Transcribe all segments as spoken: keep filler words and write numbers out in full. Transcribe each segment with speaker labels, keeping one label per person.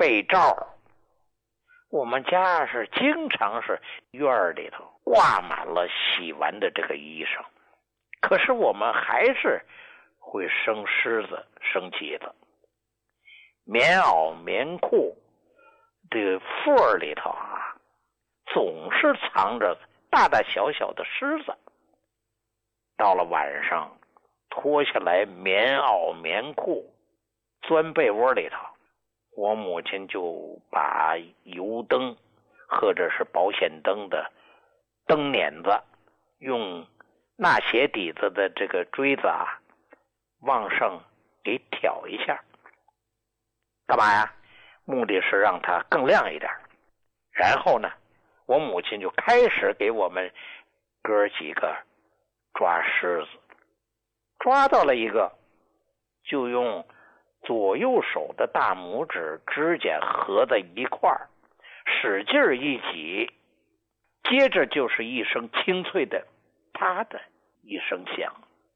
Speaker 1: 被罩。我们家是经常是院里头挂满了洗完的这个衣裳，可是我们还是会生虱子生疥子。棉袄棉裤这个缝里头啊，总是藏着大大小小的虱子。到了晚上，脱下来棉袄棉裤，钻被窝里头，我母亲就把油灯或者是保险灯的灯捻子，用纳鞋底子的这个锥子啊，往上给挑一下。干嘛呀？目的是让它更亮一点。然后呢，我母亲就开始给我们哥几个抓虱子。抓到了一个，就用左右手的大拇指指甲合在一块儿，使劲一挤，接着就是一声清脆的啪的一声响，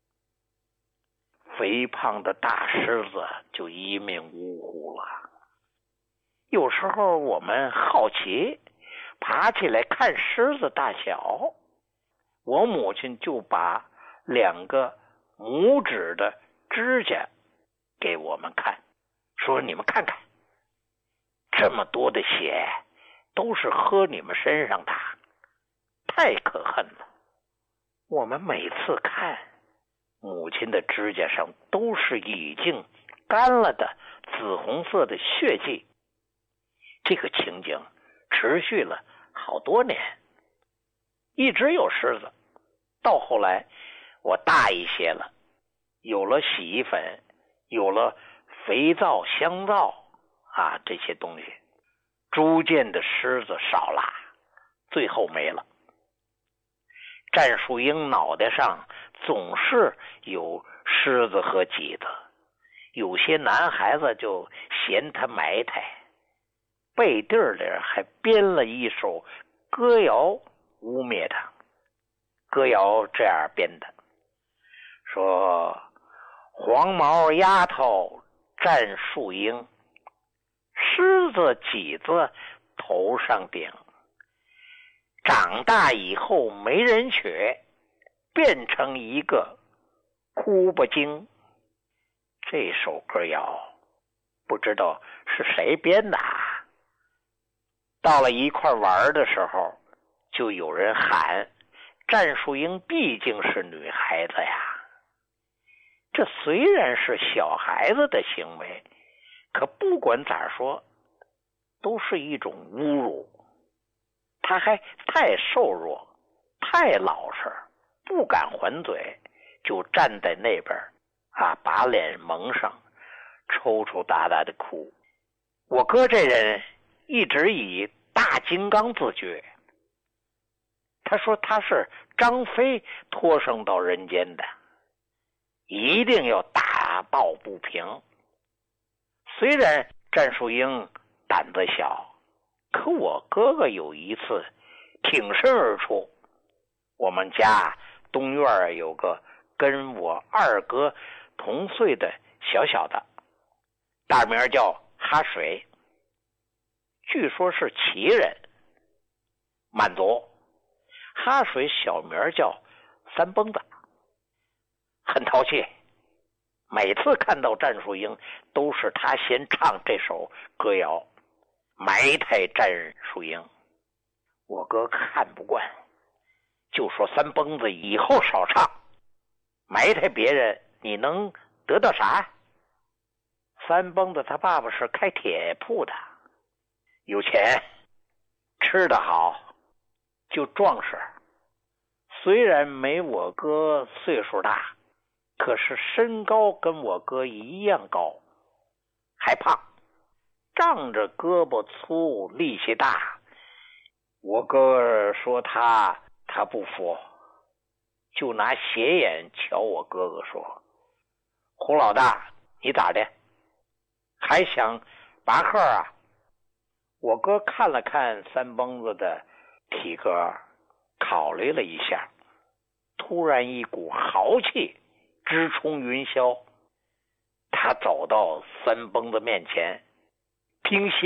Speaker 1: 肥胖的大虱子就一命呜呼了。有时候我们好奇，爬起来看虱子大小，我母亲就把两个拇指的指甲给我们看，说你们看看，这么多的血都是喝你们身上的，太可恨了。我们每次看，母亲的指甲上都是已经干了的紫红色的血迹。这个情景持续了好多年，一直有虱子。到后来我大一些了，有了洗衣粉，有了肥皂香皂啊，这些东西逐渐的虱子少了，最后没了。战树英脑袋上总是有虱子和疥子，有些男孩子就嫌他埋汰，背地里还编了一首歌谣污蔑他。歌谣这样编的，说黄毛丫头战树英，虱子疥子头上顶，长大以后没人娶，变成一个哭不精。这首歌谣不知道是谁编的啊。到了一块玩的时候，就有人喊战树英毕竟是女孩子呀。这虽然是小孩子的行为，可不管咋说都是一种侮辱。他还太瘦弱，太老实，不敢还嘴，就站在那边啊，把脸蒙上，抽抽搭搭的哭。我哥这人一直以大金刚自居，他说他是张飞托生到人间的，一定要打抱不平。虽然战树英胆子小，可我哥哥有一次挺身而出。我们家东院有个跟我二哥同岁的小小的，大名叫哈水，据说是齐人，满族。哈水小名叫三蹦子，很淘气，每次看到战树英都是他先唱这首歌谣，埋汰战树英。我哥看不惯，就说三蹦子以后少唱，埋汰别人你能得到啥？三蹦子他爸爸是开铁铺的，有钱，吃得好，就壮实。虽然没我哥岁数大，可是身高跟我哥一样高，还胖，仗着胳膊粗力气大。我哥说他他不服，就拿斜眼瞧我哥哥说，胡老大你咋的，还想拔河啊？我哥看了看三蹦子的体格，考虑了一下，突然一股豪气直冲云霄。他走到三蹦子面前，平息